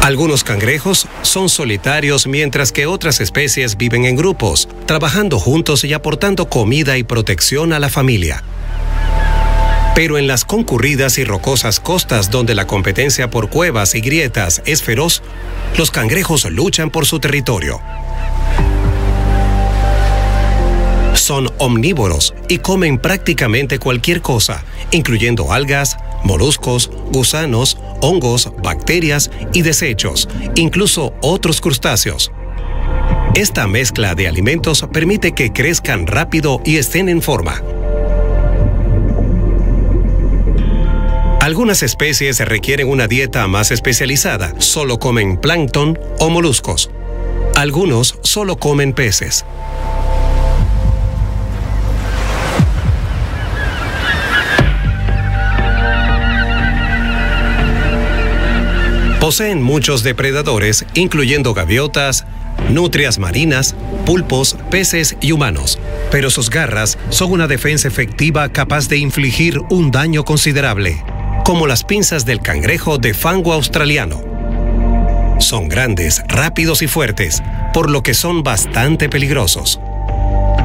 Algunos cangrejos son solitarios mientras que otras especies viven en grupos, trabajando juntos y aportando comida y protección a la familia. Pero en las concurridas y rocosas costas donde la competencia por cuevas y grietas es feroz, los cangrejos luchan por su territorio. Son omnívoros y comen prácticamente cualquier cosa, incluyendo algas, moluscos, gusanos, hongos, bacterias y desechos, incluso otros crustáceos. Esta mezcla de alimentos permite que crezcan rápido y estén en forma. Algunas especies requieren una dieta más especializada, solo comen plancton o moluscos. Algunos solo comen peces. Poseen muchos depredadores, incluyendo gaviotas, nutrias marinas, pulpos, peces y humanos, pero sus garras son una defensa efectiva capaz de infligir un daño considerable, como las pinzas del cangrejo de fango australiano. Son grandes, rápidos y fuertes, por lo que son bastante peligrosos.